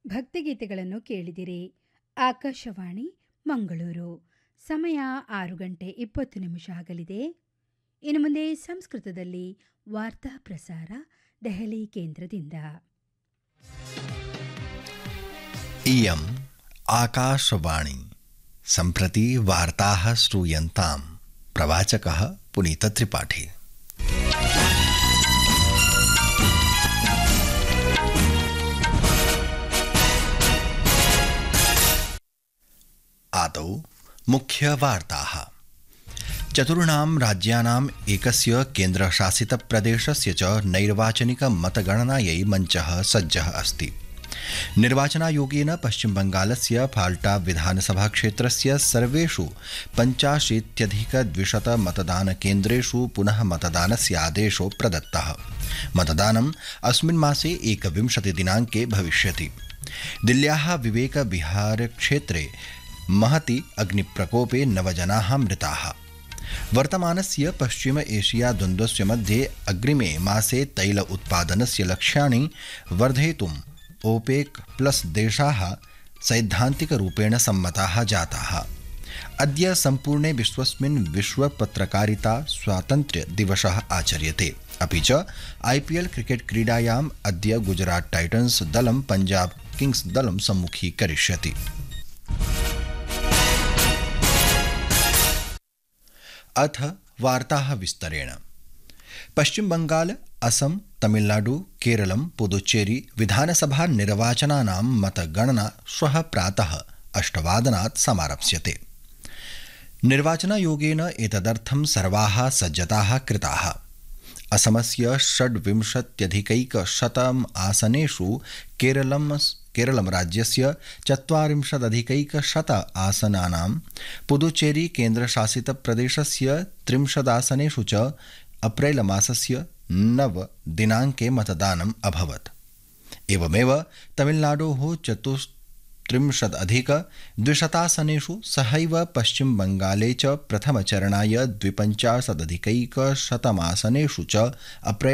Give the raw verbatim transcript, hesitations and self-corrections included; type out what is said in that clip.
ಭಕ್ತಿಗೀತೆಗಳನ್ನು ಕೇಳಿದಿರಿ. ಆಕಾಶವಾಣಿ ಮಂಗಳೂರು. ಸಮಯ ಆರು ಗಂಟೆ ಇಪ್ಪತ್ತು ನಿಮಿಷ ಆಗಲಿದೆ. ಇನ್ನು ಮುಂದೆ ಸಂಸ್ಕೃತದಲ್ಲಿ ವಾರ್ತಾ ಪ್ರಸಾರ ದೆಹಲಿ ಕೇಂದ್ರದಿಂದ. इयम् आकाशवाणी. सम्प्रति वार्ताः श्रूयन्ताम्. प्रवाचकः पुनीतत्रिपाठी. आदौ मुख्यवार्ताः. चतुर्णां राज्यानाम् एकस्य केन्द्रशासितप्रदेशस्य च नैर्वाचनिकमतगणनायै मञ्चः सज्जः अस्ति. निर्वाचनायोगेन पश्चिमबंगालस्य फाल्टा विधानसभाक्षेत्रस्य सर्वेषु पञ्चाशीत्यधिकद्विशत मतदानकेन्द्रेषु पुनः मतदानस्य आदेशो प्रदत्तः. मतदानम् अस्मिन् मासे एकविंशतिदिनाङ्के भविष्यति. दिल्ल्याः विवेक विहार क्षेत्रे महति अग्निप्रकोपे नव जनाः मृताः. वर्तमानस्य पश्चिम एशिया द्वन्द्वस्य मध्ये अग्रिमे मासे तैल उत्पादनस्य लक्ष्याणि वर्धयितुम् ओपेक प्लस देशाः सैद्धान्तिकरूपेण सम्मताः जाताः. अद्य सम्पूर्णे विश्वस्मिन् विश्वपत्रकारिता स्वातन्त्र्य दिवसः आचर्यते. अपि च आईपीएल क्रिकेट क्रीडायाम् अद्य गुजरात टाइटन्स दलं पंजाब किंग्स दलं सम्मुखीकरिष्यति. अथ वार्ताः विस्तरेण. पश्चिम बंगाल, असम, तमिलनाडु, केरलं, पुदुच्चेरी विधानसभा निर्वाचनानां मतगणना श्वः प्रातः अष्टवादनात् समारप्स्यते. निर्वाचनायोगेन एतदर्थं सर्वाः सज्जताः कृताः. असमस्य षड्विंशत्यधिकैकशतम् आसनेषु केरलं केरलं राज्यस्य चत्वारिंशदधिकैकशत आसनानां, पुदुच्चेरी केन्द्रशासितप्रदेशस्य त्रिंशदासनेषु च अप्रैल मासस्य नव दिनाङ्के मतदानम् अभवत्. एवमेव तमिलनाडोः चतुस्त्रिंशदधिक द्विशतासनेषु सहैव पश्चिम बंगाले च प्रथमचरणाय द्विपञ्चाशदधिकैकशतमासनेषु च अप्रैल